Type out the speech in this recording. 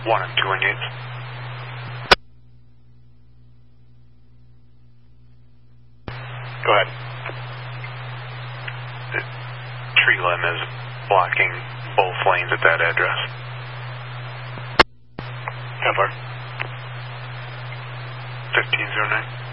1 and 2 Indians. Go ahead. The tree limb is blocking both lanes at that address. How far? 1509.